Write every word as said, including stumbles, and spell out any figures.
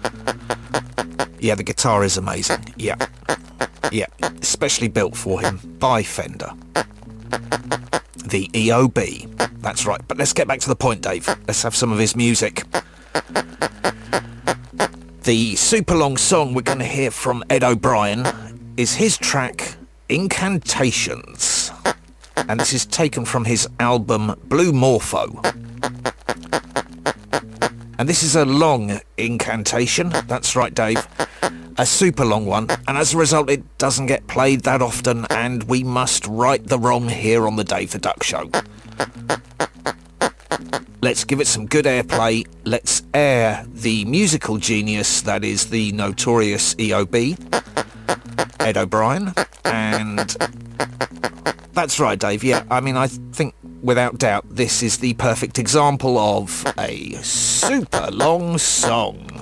Yeah, the guitar is amazing. Yeah. Yeah, especially built for him by Fender. The E O B. That's right. But let's get back to the point, Dave. Let's have some of his music. The super long song we're going to hear from Ed O'Brien is his track Incantations. And this is taken from his album Blue Morpho. And this is a long incantation. That's right, Dave. A super long one. And as a result, it doesn't get played that often, and we must right the wrong here on the Dave the Duck Show. Let's give it some good airplay. Let's air the musical genius that is the notorious E O B, Ed O'Brien. And that's right, Dave. Yeah, I mean, I think without doubt this is the perfect example of a super long song.